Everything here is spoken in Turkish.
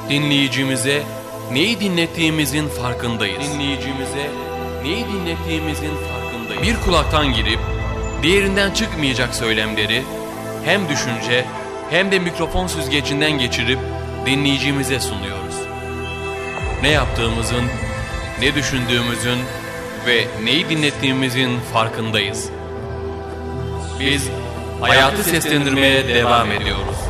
dinleyicimize neyi dinlettiğimizin farkındayız. Bir kulaktan girip diğerinden çıkmayacak söylemleri hem düşünce hem de mikrofon süzgecinden geçirip dinleyicimize sunuyoruz. Ne yaptığımızın, ne düşündüğümüzün ve neyi dinlettiğimizin farkındayız. Biz hayatı seslendirmeye devam ediyoruz.